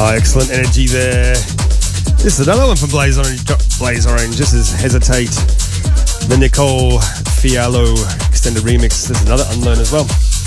Excellent energy there. This is another one from Blaze Orange. This is Hesitate. The Nicole Fialo extended remix. This is another unknown as well.